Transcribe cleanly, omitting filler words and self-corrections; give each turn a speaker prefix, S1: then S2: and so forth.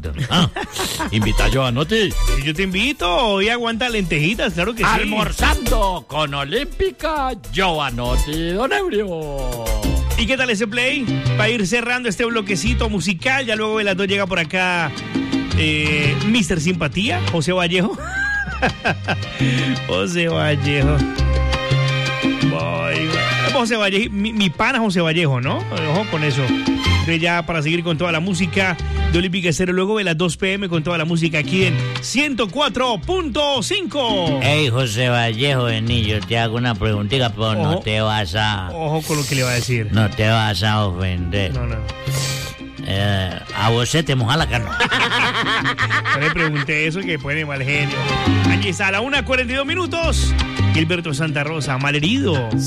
S1: orden. Invita a Giovanotti.
S2: Y yo te invito hoy a aguantar lentejitas, claro que sí.
S1: Almorzando con Olímpica, Giovanotti, Don Ebrio.
S2: ¿Y qué tal ese play? Para ir cerrando este bloquecito musical, ya luego de las 2 llega por acá Mr. Simpatía, José Vallejo. José Vallejo. José Vallejo, mi pana José Vallejo, ¿no? Ojo con eso. Entonces ya para seguir con toda la música de Olímpica Estéreo, luego de las 2 p.m. con toda la música aquí en 104.5.
S3: Hey, José Vallejo, vení, yo te hago una preguntita, pero no te vas a...
S2: Ojo con lo que le va a decir.
S3: No te vas a ofender.
S2: No.
S3: A vos se te moja la canoa.
S2: No le pregunté eso, que pone mal genio. Aquí está, a la 1:42 minutos. Gilberto Santa Rosa, malherido.